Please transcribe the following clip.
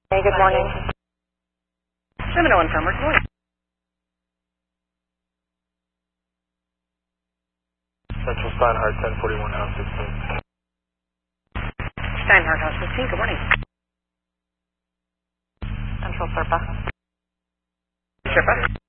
Hey, good morning. 701 Farmer, good morning. Central Steinhardt, 1041 House 16. Steinhardt, House 15, good morning. Central Serpa. Sherpa.